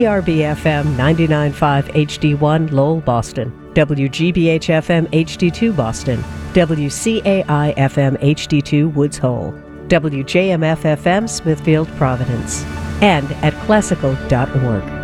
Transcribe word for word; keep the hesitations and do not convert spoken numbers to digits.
W R B F M ninety-nine point five H D one Lowell, Boston. W G B H F M H D two Boston. W C A I F M H D two Woods Hole. W J M F F M Smithfield, Providence. And at classical dot org.